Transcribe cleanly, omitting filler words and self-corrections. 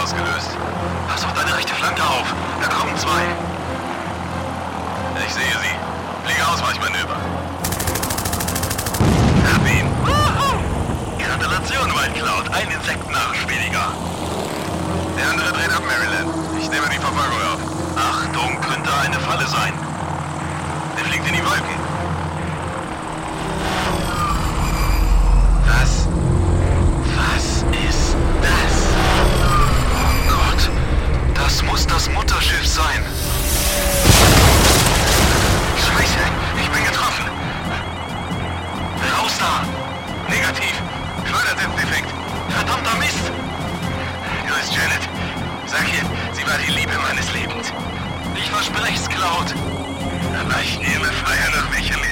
ausgelöst. Pass auf deine rechte Flanke auf. Da kommen zwei. Ich sehe sie. Fliege Ausweichmanöver. Hab ihn. Gratulation, White Cloud. Ein Insektennarsch weniger. Der andere dreht ab, Maryland. Ich nehme die Verfolgung auf. Achtung, könnte eine Falle sein. Der fliegt in die Wolken. Was ist das? Oh Gott, das muss das Mutterschiff sein. Scheiße, ich bin getroffen. Raus da! Negativ. Schleudersitzdefekt. Verdammter Mist! Grüß Janet. Sag ihr, sie war die Liebe meines Lebens. Ich versprech's, Cloud. Aber ich nehme Freier nach welcher